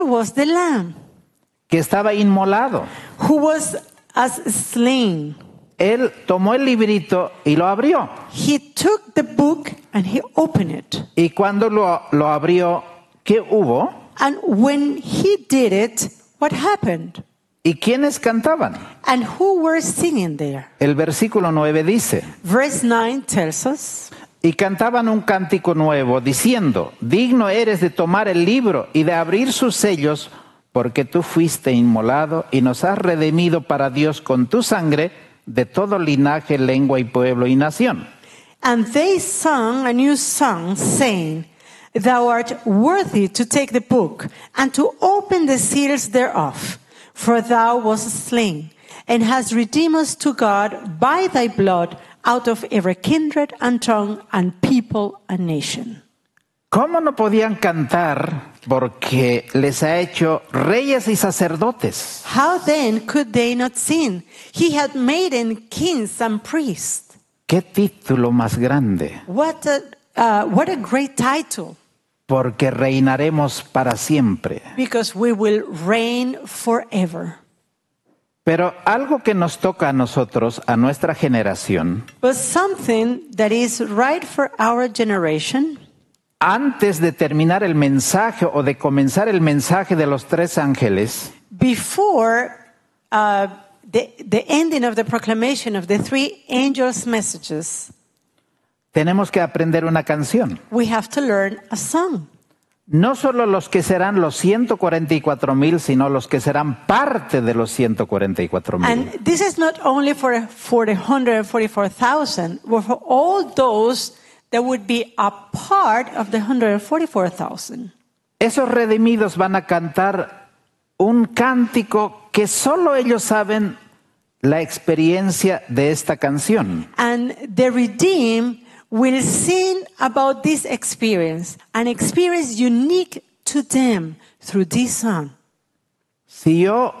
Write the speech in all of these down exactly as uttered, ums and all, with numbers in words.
was the lamb que estaba inmolado. who was as slain. Él tomó el librito y lo abrió. He took the book and he opened it. Y cuando lo, lo abrió, ¿qué hubo? And when he did it, what happened? ¿Y quiénes cantaban? And who were singing there? El versículo nueve dice: Verse nine tells us, y cantaban un cántico nuevo, diciendo: digno eres de tomar el libro y de abrir sus sellos, porque tú fuiste inmolado y nos has redimido para Dios con tu sangre de todo linaje, lengua y pueblo y nación. and they sang a new song, saying, Thou art worthy to take the book and to open the seals thereof, for thou wast slain, and hast redeemed us to God by thy blood out of every kindred and tongue and people and nation. ¿Cómo no podían cantar? Porque les ha hecho reyes y sacerdotes. How then could they not sin? He had made them kings and priests. ¡Qué título más grande! What a, uh, what a great title, Porque reinaremos para siempre. because we will reign forever. Pero algo que nos toca a nosotros, a nuestra generación, But something that is right for our generation, antes de terminar el mensaje o de comenzar el mensaje de los tres ángeles, before uh, the, the ending of the proclamation of the three angels' messages, tenemos que aprender una canción. we have to learn a song. No solo los que serán los ciento cuarenta y cuatro mil, sino los que serán parte de los ciento cuarenta y cuatro mil. And this is not only for, for the one hundred forty-four thousand, but for all those that would be a part of the one hundred forty-four thousand. Esos redimidos van a cantar un cántico que solo ellos saben la experiencia de esta canción. And the redeemed will sing about this experience, an experience unique to them through this song. Si yo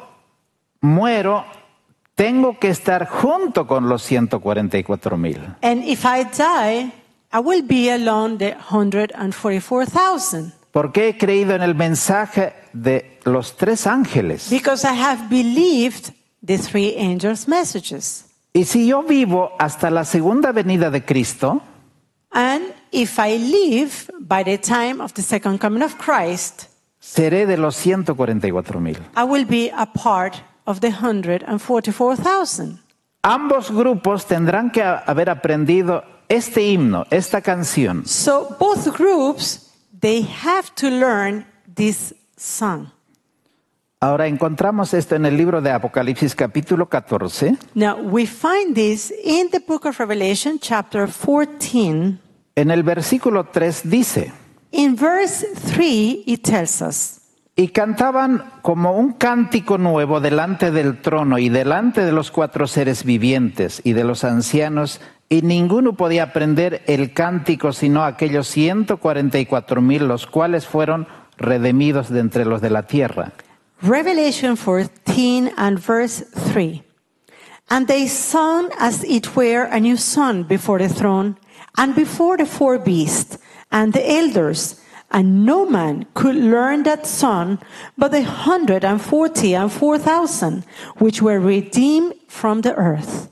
muero, tengo que estar junto con los ciento cuarenta y cuatro mil. And if I die, I will be alone the one hundred forty-four thousand. Porque he creído en el mensaje de los tres ángeles. Because I have believed the three angels' messages. Y si yo vivo hasta la segunda venida de Cristo, And if I live by the time of the second coming of Christ, seré de los ciento cuarenta y cuatro mil. I will be a part of the one hundred forty-four thousand. Ambos grupos tendrán que haber aprendido este himno, esta canción. So both groups, they have to learn this song. Ahora encontramos esto en el libro de Apocalipsis capítulo catorce. Now we find this in the book of Revelation chapter fourteen. En el versículo tres dice: In verse three it tells us, y cantaban como un cántico nuevo delante del trono y delante de los cuatro seres vivientes y de los ancianos, y ninguno podía aprender el cántico sino aquellos ciento cuarenta y cuatro mil, los cuales fueron redimidos de entre los de la tierra. Revelation fourteen and verse three. And they sung as it were a new song before the throne and before the four beasts and the elders, and no man could learn that song but the hundred and forty and four thousand which were redeemed from the earth.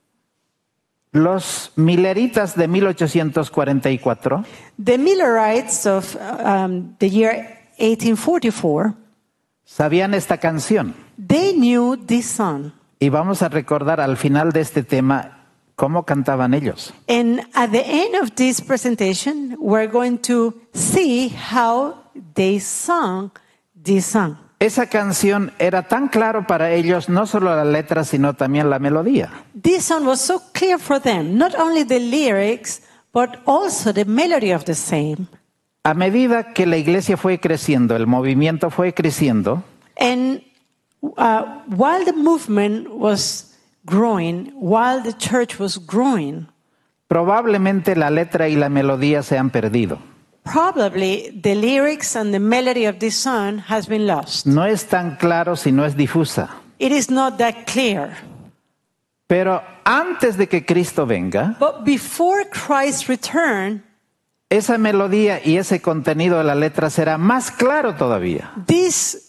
Los mileritas de mil ochocientos cuarenta y cuatro The Millerites of um, the year eighteen forty-four, sabían esta canción. they knew this song. Y vamos a recordar al final de este tema cómo cantaban ellos. And at the end of this presentation, we're going to see how they sung this song. Esa canción era tan claro para ellos, no solo la letra, sino también la melodía. This song was so clear for them, not only the lyrics, but also the melody of the same. A medida que la iglesia fue creciendo, el movimiento fue creciendo, And uh, while the movement was growing, while the church was growing, probablemente la letra y la melodía se han perdido. probably the lyrics and the melody of this song has been lost. No es tan claro si no es difusa. It is not that clear. Pero antes de que Cristo venga, But before Christ's return, esa melodía y ese contenido de la letra será más claro todavía. This